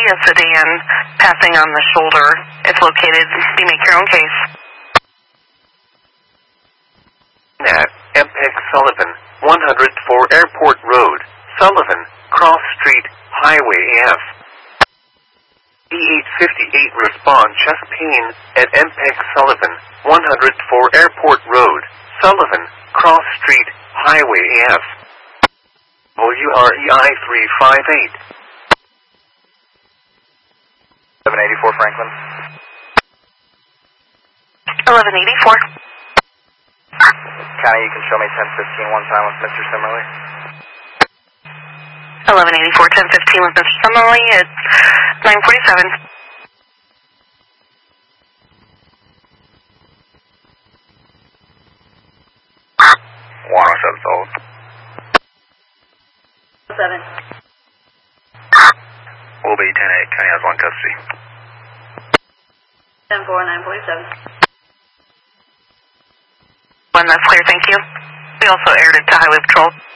see a sedan passing on the shoulder. It's located. You make your own case. At MPEG Sullivan, 104 Airport Road, Sullivan, Cross Street, Highway F. E858 respond chest pain at MPEG Sullivan, 104 Airport Road, Sullivan, Cross Street, Highway F. WREI 358. 1184 Franklin. 1184. County, you can show me 1015 one time with Mr. Simmerly. 1184, 1015 with Mr. Simmerly. It's 947. Will be 10-8. County has 1 custody. 10-4, 947. When that's clear, thank you. We also aired it to Highway Patrol.